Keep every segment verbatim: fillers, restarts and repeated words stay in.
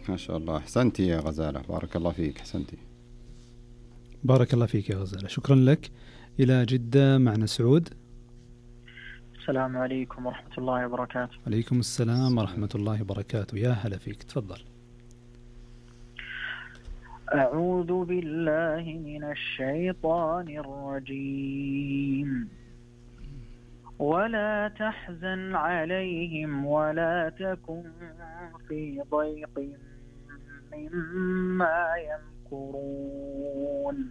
ما شاء الله. أحسنتي يا غزالة، بارك الله فيك. أحسنتي. بارك الله فيك يا غزالة، شكرا لك. إلى جدة معنا سعود. السلام عليكم ورحمة الله وبركاته. عليكم السلام ورحمة الله وبركاته، يا هلا فيك، تفضل. أعوذ بالله من الشيطان الرجيم. ولا تحزن عليهم ولا تكن في ضيق مما يمكرون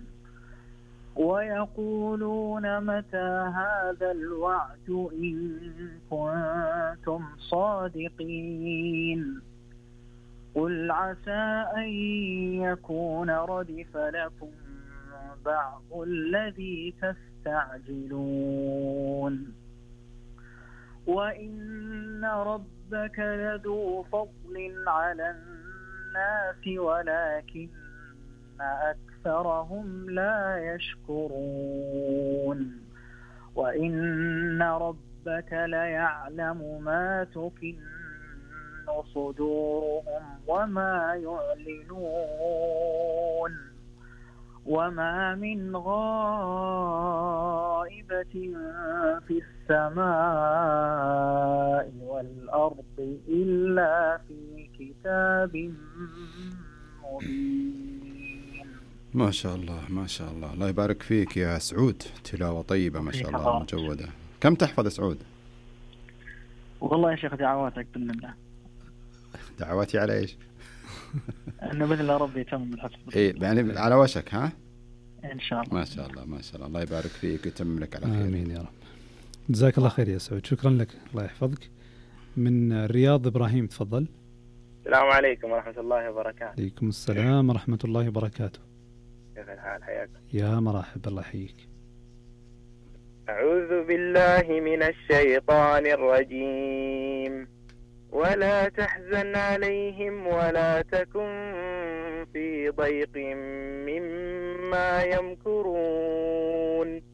ويقولون متى هذا الوعد إن كنتم صادقين قل عسى أن يكون ردف لكم بعض الذي تستعجلون وإن ربك لذو فضل على الناس ولكن أكثرهم لا يشكرون وإن ربك ليعلم ما تكن صدورهم وما يعلنون وما من غائبة في السماء والأرض إلا في كتاب مبين. ما شاء الله ما شاء الله، الله يبارك فيك يا سعود، تلاوة طيبة ما شاء الله مجودة. كم تحفظ سعود؟ والله يا شيخ دعواتك بإذن الله. دعواتي على إيش؟ أنه بإذن الله ربي يتمم الحفظ. إيه يعني على وشك ها؟ إن شاء الله. ما شاء الله ما شاء الله، الله يبارك فيك ويتمم لك على خير. آمين يا رب. جزاك الله خير يا سعود، شكرا لك، الله يحفظك. من الرياض إبراهيم، تفضل. السلام عليكم ورحمة الله وبركاته. عليكم السلام ورحمة الله وبركاته. كيف الحال؟ حياكم. يا مرحبا، الله يحييك. أعوذ بالله من الشيطان الرجيم. ولا تحزن عليهم ولا تكن في ضيق مما يمكرون